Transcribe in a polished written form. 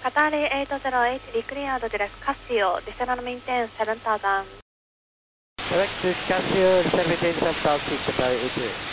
Qatari 808 declared direct Casio, descend and maintain 7000. Direct to Casio, descend and maintain 7000, Qatari 808.